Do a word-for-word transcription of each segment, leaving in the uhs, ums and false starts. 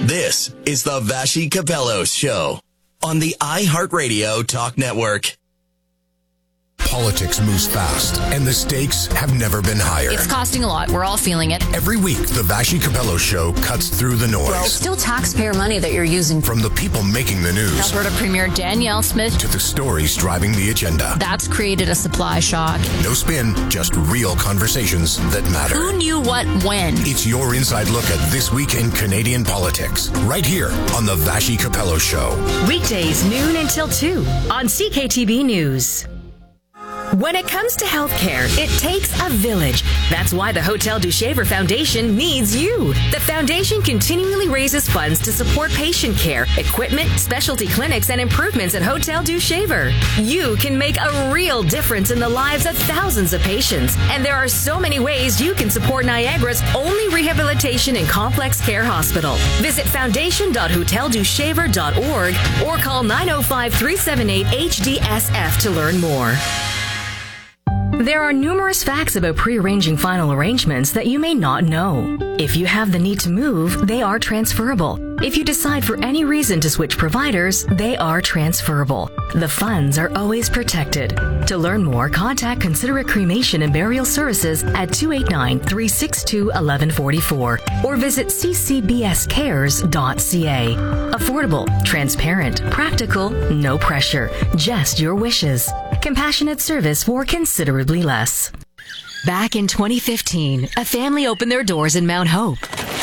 This is the Vassy Capello Show on the iHeartRadio Talk Network. Politics moves fast, and the stakes have never been higher. It's costing a lot. We're all feeling it. Every week, the Vassy Capello Show cuts through the noise. Well, it's still taxpayer money that you're using. From the people making the news. Alberta Premier Danielle Smith. To the stories driving the agenda. That's created a supply shock. No spin, just real conversations that matter. Who knew what when? It's your inside look at this week in Canadian politics. Right here on the Vassy Capello Show. Weekdays, noon until two on C K T B News. When it comes to healthcare, it takes a village. That's why the Hotel du Shaver Foundation needs you. The foundation continually raises funds to support patient care, equipment, specialty clinics, and improvements at Hotel du Shaver. You can make a real difference in the lives of thousands of patients. And there are so many ways you can support Niagara's only rehabilitation and complex care hospital. Visit foundation dot hotel du shaver dot org or call nine oh five, three seven eight, H D S F to learn more. There are numerous facts about pre-arranging final arrangements that you may not know. If you have the need to move, they are transferable. If you decide for any reason to switch providers, they are transferable. The funds are always protected. To learn more, contact Considerate Cremation and Burial Services at two eight nine, three six two, one one four four or visit c c b s cares dot c a. Affordable, transparent, practical, no pressure, just your wishes. Compassionate service for considerably less. Back in twenty fifteen, a family opened their doors in Mount Hope.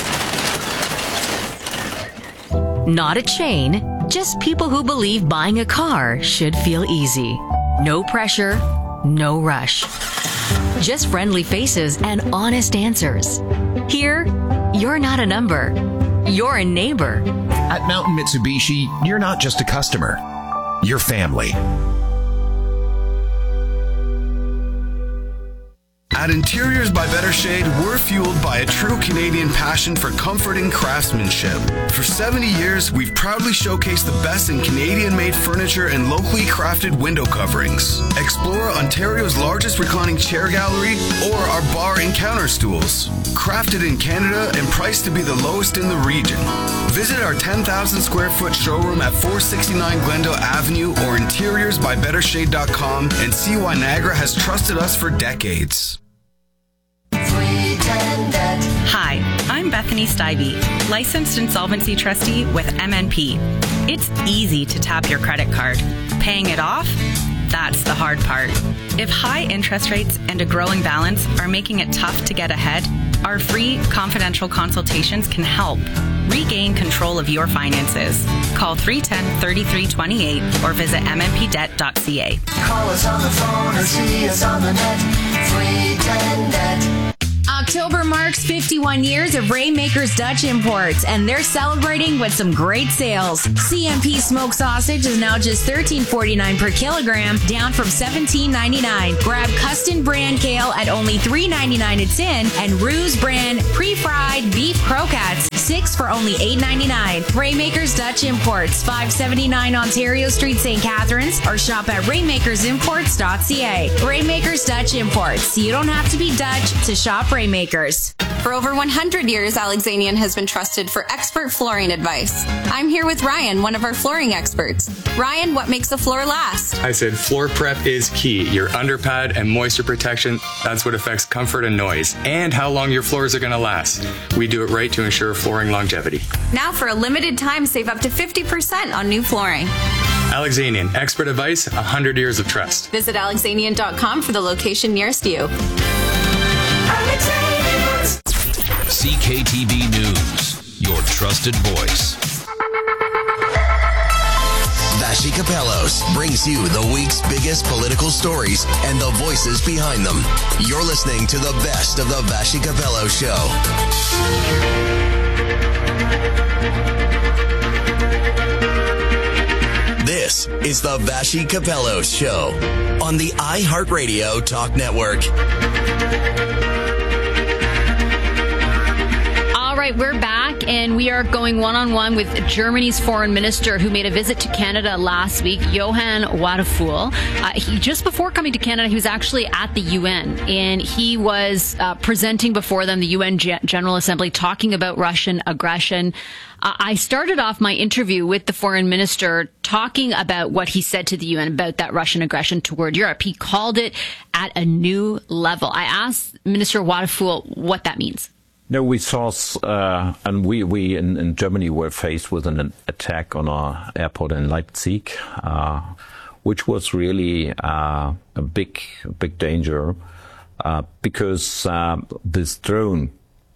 Not a chain, just people who believe buying a car should feel easy. No pressure, no rush. Just friendly faces and honest answers. Here, you're not a number. You're a neighbor. At Mountain Mitsubishi, you're not just a customer. You're family. At Interiors by Better Shade, we're fueled by a true Canadian passion for comforting craftsmanship. For seventy years, we've proudly showcased the best in Canadian-made furniture and locally crafted window coverings. Explore Ontario's largest reclining chair gallery or our bar and counter stools. Crafted in Canada and priced to be the lowest in the region. Visit our ten thousand square foot showroom at four sixty-nine Glendale Avenue or interiors by better shade dot com and see why Niagara has trusted us for decades. Hi, I'm Bethany Stivey, licensed insolvency trustee with M N P. It's easy to tap your credit card. Paying it off? That's the hard part. If high interest rates and a growing balance are making it tough to get ahead, our free confidential consultations can help. Regain control of your finances. Call three one zero, three three two eight or visit m n p debt dot c a. Call us on the phone or see us on the net. three ten net. October marks fifty-one years of Rainmakers Dutch Imports, and they're celebrating with some great sales. C M P smoked sausage is now just thirteen forty-nine per kilogram, down from seventeen ninety-nine. Grab Custom brand kale at only three ninety-nine a tin, and Ruse brand pre-fried beef croquettes, six for only eight ninety-nine. Rainmakers Dutch Imports, five seventy-nine Ontario Street, Saint Catharines, or shop at rainmakers imports dot c a. Rainmakers Dutch Imports. You don't have to be Dutch to shop Rainmakers. For over one hundred years, Alexanian has been trusted for expert flooring advice. I'm here with Ryan, one of our flooring experts. Ryan, what makes a floor last? I said floor prep is key. Your underpad and moisture protection, that's what affects comfort and noise, and how long your floors are going to last. We do it right to ensure flooring longevity. Now for a limited time, save up to fifty percent on new flooring. Alexanian, expert advice, one hundred years of trust. Visit alexanian dot com for the location nearest you. C K T B News, your trusted voice. Vassy Capellos brings you the week's biggest political stories and the voices behind them. You're listening to the best of the Vassy Capello Show. This is the Vassy Capello Show on the iHeartRadio Talk Network. right, we're back, and we are going one-on-one with Germany's foreign minister who made a visit to Canada last week, Johann Wadephul. Uh, he, just before coming to Canada, he was actually at the U N, and he was uh, presenting before them, the U N G- General Assembly, talking about Russian aggression. Uh, I started off my interview with the foreign minister talking about what he said to the U N about that Russian aggression toward Europe. He called it at a new level. I asked Minister Wadephul what that means. No, we saw, uh, and we, we in, in Germany were faced with an attack on our airport in Leipzig, uh, which was really uh, a big, big danger, uh, because uh, this drone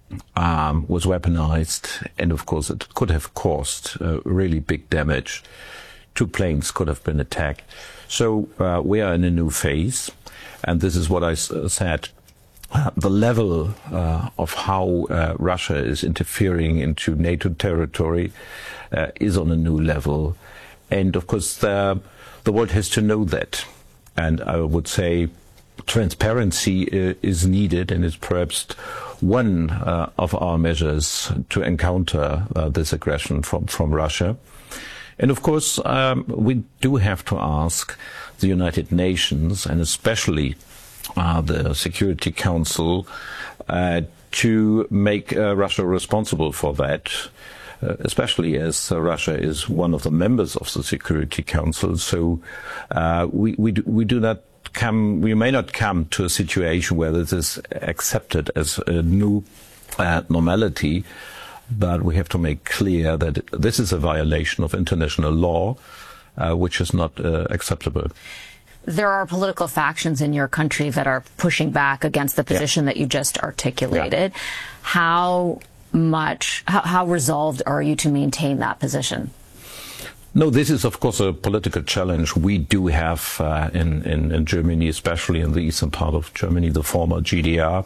um, was weaponized, and of course it could have caused uh, really big damage. Two planes could have been attacked. So uh, we are in a new phase, and this is what I s- said. Uh, the level uh, of how uh, Russia is interfering into NATO territory uh, is on a new level. And of course, the, the world has to know that. And I would say transparency uh, is needed, and is perhaps one uh, of our measures to encounter uh, this aggression from, from Russia. And of course, um, we do have to ask the United Nations, and especially Uh, the Security Council, uh, to make uh, Russia responsible for that, uh, especially as uh, Russia is one of the members of the Security Council. So uh, we we do, we do not come, we may not come to a situation where this is accepted as a new uh, normality, but we have to make clear that this is a violation of international law, uh, which is not uh, acceptable. There are political factions in your country that are pushing back against the position yeah. that you just articulated. Yeah. How much, how, how resolved are you to maintain that position? No, this is, of course, a political challenge. We do have uh, in, in, in Germany, especially in the eastern part of Germany, the former G D R.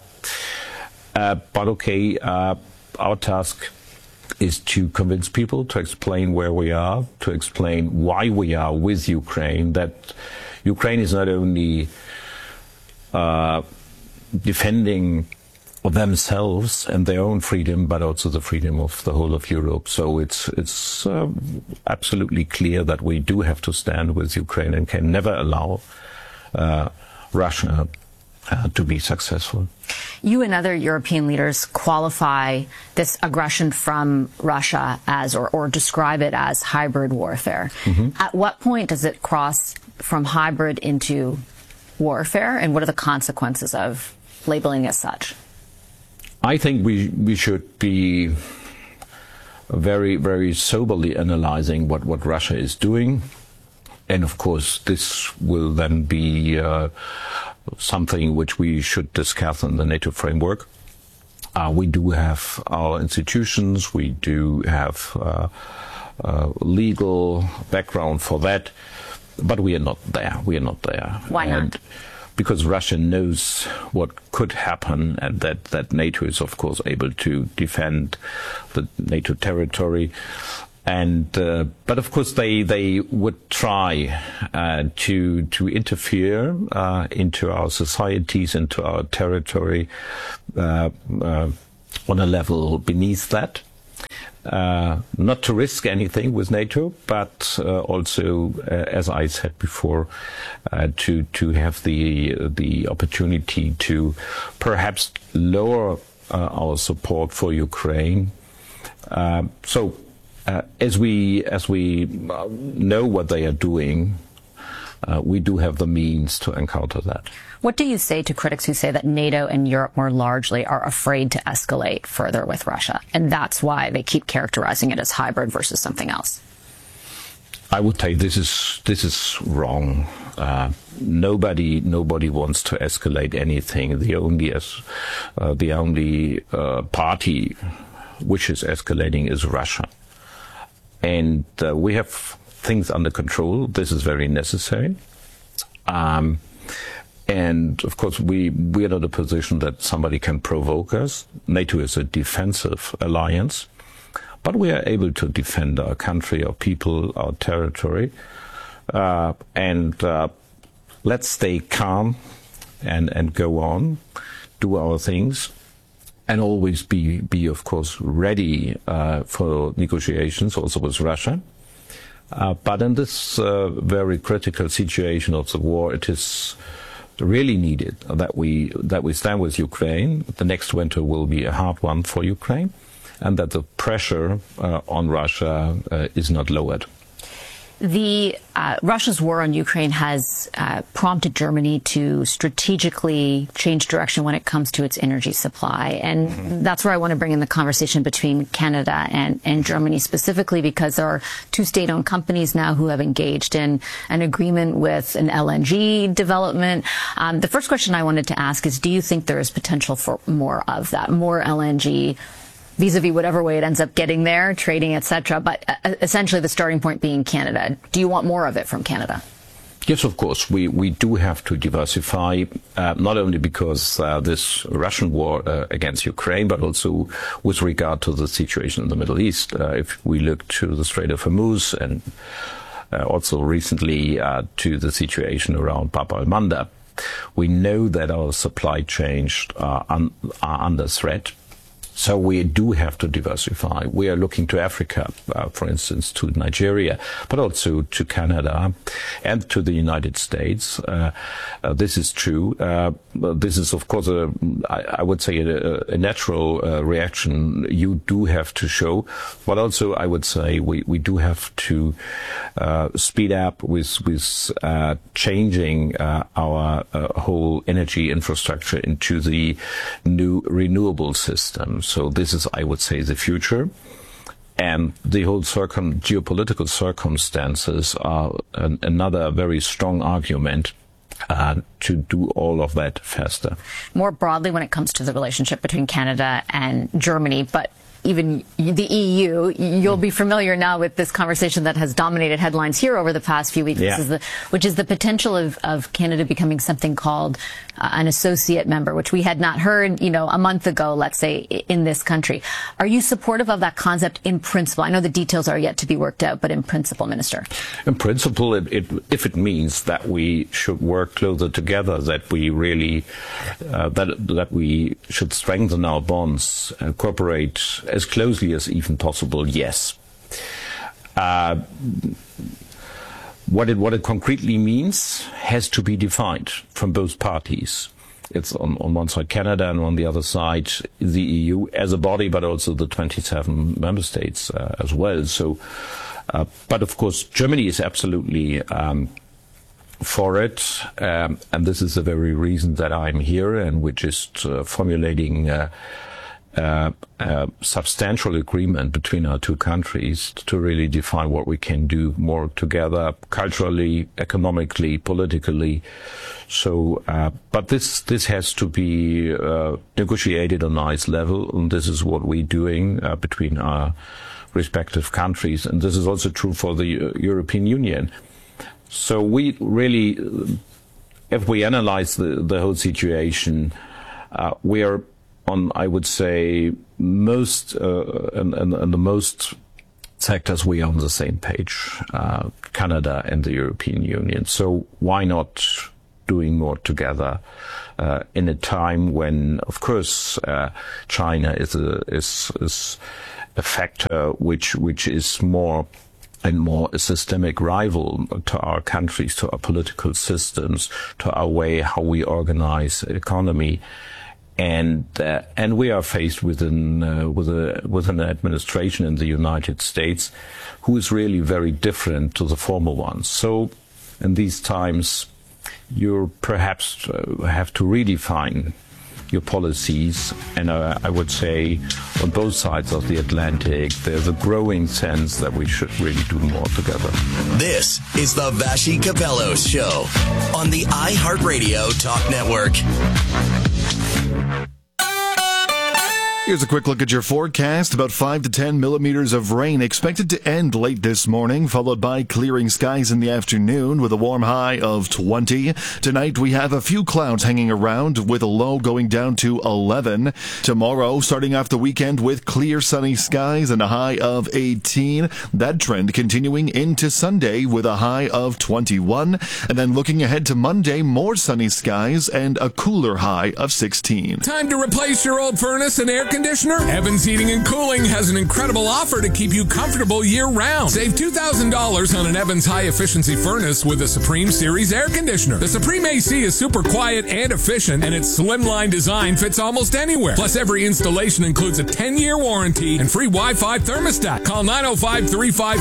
Uh, but okay, uh, our task is to convince people, to explain where we are, to explain why we are with Ukraine, that Ukraine is not only uh, defending themselves and their own freedom, but also the freedom of the whole of Europe. So it's it's uh, absolutely clear that we do have to stand with Ukraine and can never allow uh, Russia uh, to be successful. You and other European leaders qualify this aggression from Russia as, or, or describe it as, hybrid warfare. Mm-hmm. At what point does it cross from hybrid into warfare, and what are the consequences of labeling it as such? I think we we should be very, very soberly analyzing what, what Russia is doing. And of course, this will then be uh, something which we should discuss in the NATO framework. Uh, we do have our institutions, we do have uh, uh, legal background for that. But we are not there. We are not there. Why not? And because Russia knows what could happen, and that, that NATO is, of course, able to defend the NATO territory. And uh, but of course, they they would try uh, to to interfere uh, into our societies, into our territory, uh, uh, on a level beneath that. Uh, not to risk anything with NATO, but uh, also, uh, as I said before, uh, to to have the the opportunity to perhaps lower uh, our support for Ukraine. Uh, so, uh, as we as we know what they are doing, uh, we do have the means to encounter that. What do you say to critics who say that NATO and Europe more largely are afraid to escalate further with Russia, and that's why they keep characterizing it as hybrid versus something else? I would say this is this is wrong. Uh, nobody nobody wants to escalate anything. The only as uh, the only uh, party which is escalating is Russia, and uh, we have things under control. This is very necessary. Um, And, of course, we, we are not in a position that somebody can provoke us. NATO is a defensive alliance, but we are able to defend our country, our people, our territory. Uh, and uh, let's stay calm and, and go on, do our things. and always be, be of course, ready uh, for negotiations, also with Russia. Uh, but in this uh, very critical situation of the war, it is really needed that we that we stand with Ukraine. The next winter will be a hard one for Ukraine, and that the pressure uh, on Russia uh, is not lowered. The uh, Russia's war on Ukraine has uh, prompted Germany to strategically change direction when it comes to its energy supply. And mm-hmm. that's where I want to bring in the conversation between Canada and, and Germany, specifically because there are two state-owned companies now who have engaged in an agreement with an L N G development. Um, the first question I wanted to ask is, do you think there is potential for more of that, more L N G vis-a-vis whatever way it ends up getting there, trading, et cetera, but uh, essentially the starting point being Canada. Do you want more of it from Canada? Yes, of course. We, we do have to diversify, uh, not only because uh, this Russian war uh, against Ukraine, but also with regard to the situation in the Middle East. Uh, if we look to the Strait of Hormuz and uh, also recently uh, to the situation around Bab al-Mandab, we know that our supply chains are, un- are under threat. So we do have to diversify. We are looking to Africa, uh, for instance, to Nigeria, but also to Canada and to the United States. Uh, uh, this is true. Uh, this is, of course, a, I, I would say a, a natural uh, reaction you do have to show, but also I would say we, we do have to uh, speed up with, with uh, changing uh, our uh, whole energy infrastructure into the new renewable systems. So this is, I would say, the future. And the whole circum- geopolitical circumstances are an, another very strong argument uh, to do all of that faster. More broadly, when it comes to the relationship between Canada and Germany, but even the E U, you'll be familiar now with this conversation that has dominated headlines here over the past few weeks, yeah. is the, which is the potential of, of Canada becoming something called uh, an associate member, which we had not heard, you know, a month ago, let's say, in this country. Are you supportive of that concept in principle? I know the details are yet to be worked out, but in principle, Minister? In principle, it, it, if it means that we should work closer together, that we really, uh, that, that we should strengthen our bonds and cooperate as closely as even possible, yes. Uh, what it what it concretely means has to be defined from both parties. It's on, on one side Canada and on the other side the E U as a body, but also the twenty-seven member states uh, as well. So, uh, but of course, Germany is absolutely um, for it, um, and this is the very reason that I'm here, and we're just uh, formulating Uh, Uh, uh, substantial agreement between our two countries to really define what we can do more together, culturally, economically, politically. So, uh, but this this has to be uh, negotiated on a nice level, and this is what we're doing uh, between our respective countries, and this is also true for the uh, European Union. So we really, if we analyze the, the whole situation, uh, we are on, I would say, most uh, and, and, and the most sectors we are on the same page, uh, Canada and the European Union. So why not doing more together uh, in a time when, of course, uh, China is a is is a factor which which is more and more a systemic rival to our countries, to our political systems, to our way how we organize economy. And uh, and we are faced with an uh, with a with an administration in the United States who is really very different to the former ones. So, in these times, you perhaps uh, have to redefine your policies. And uh, I would say, on both sides of the Atlantic, there's a growing sense that we should really do more together. This is the Vassy Kapelos Show on the iHeartRadio Talk Network. Here's a quick look at your forecast. About five to ten millimeters of rain expected to end late this morning, followed by clearing skies in the afternoon with a warm high of twenty. Tonight we have a few clouds hanging around with a low going down to eleven. Tomorrow, starting off the weekend with clear sunny skies and a high of eighteen. That trend continuing into Sunday with a high of twenty-one. And then looking ahead to Monday, more sunny skies and a cooler high of sixteen. Time to replace your old furnace and air conditioner? Evans Heating and Cooling has an incredible offer to keep you comfortable year-round. Save two thousand dollars on an Evans high-efficiency furnace with a Supreme Series air conditioner. The Supreme A C is super quiet and efficient, and its slimline design fits almost anywhere. Plus, every installation includes a ten-year warranty and free Wi-Fi thermostat. Call nine oh five, three five